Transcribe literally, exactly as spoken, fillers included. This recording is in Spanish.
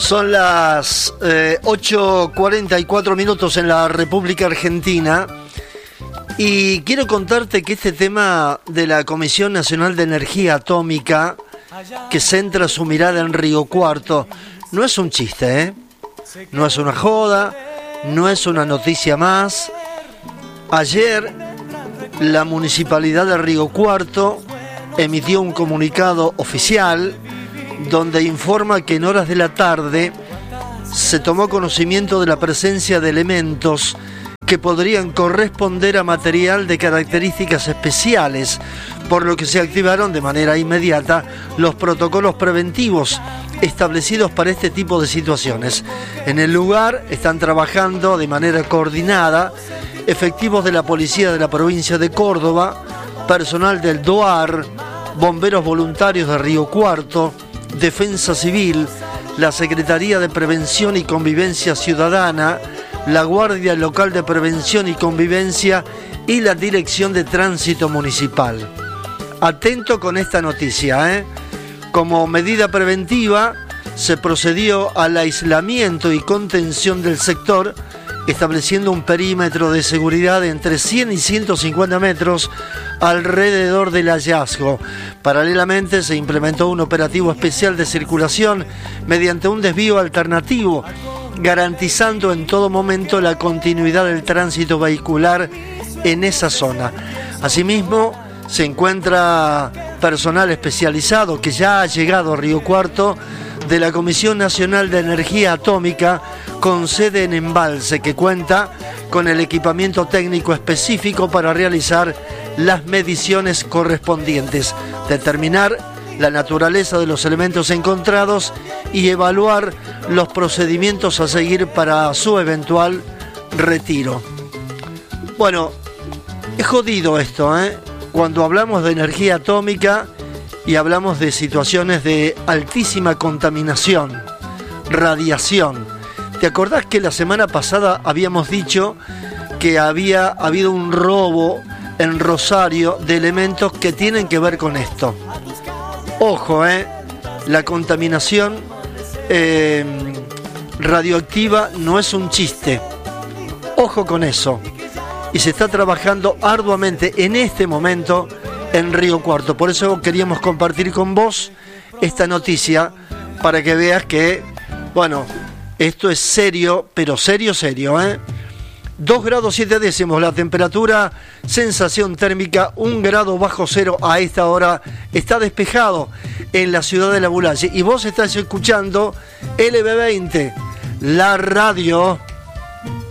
Son las eh, ocho cuarenta y cuatro minutos en la República Argentina y quiero contarte que este tema de la Comisión Nacional de Energía Atómica, que centra su mirada en Río Cuarto, no es un chiste, ¿eh? No es una joda, no es una noticia más. Ayer la Municipalidad de Río Cuarto emitió un comunicado oficial donde informa que en horas de la tarde se tomó conocimiento de la presencia de elementos que podrían corresponder a material de características especiales, por lo que se activaron de manera inmediata los protocolos preventivos establecidos para este tipo de situaciones. En el lugar están trabajando de manera coordinada efectivos de la Policía de la Provincia de Córdoba, personal del DOAR, bomberos voluntarios de Río Cuarto, Defensa Civil, la Secretaría de Prevención y Convivencia Ciudadana, la Guardia Local de Prevención y Convivencia y la Dirección de Tránsito Municipal. Atento con esta noticia, ¿eh? Como medida preventiva, se procedió al aislamiento y contención del sector, estableciendo un perímetro de seguridad de entre cien y ciento cincuenta metros alrededor del hallazgo. Paralelamente se implementó un operativo especial de circulación mediante un desvío alternativo, garantizando en todo momento la continuidad del tránsito vehicular en esa zona. Asimismo, se encuentra personal especializado que ya ha llegado a Río Cuarto de la Comisión Nacional de Energía Atómica con sede en Embalse, que cuenta con el equipamiento técnico específico para realizar las mediciones correspondientes, determinar la naturaleza de los elementos encontrados y evaluar los procedimientos a seguir para su eventual retiro. Bueno, es jodido esto, ¿eh? Cuando hablamos de energía atómica y hablamos de situaciones de altísima contaminación, radiación. ¿Te acordás que la semana pasada habíamos dicho que había habido un robo en Rosario de elementos que tienen que ver con esto? Ojo, ¿eh? La contaminación eh, radioactiva no es un chiste. Ojo con eso. Y se está trabajando arduamente en este momento en Río Cuarto. Por eso queríamos compartir con vos esta noticia para que veas que, bueno, esto es serio, pero serio, serio, ¿eh? dos grados siete décimos la temperatura, sensación térmica un grado bajo cero a esta hora, está despejado en la ciudad de La Bulaye. Y vos estás escuchando L B veinte, la radio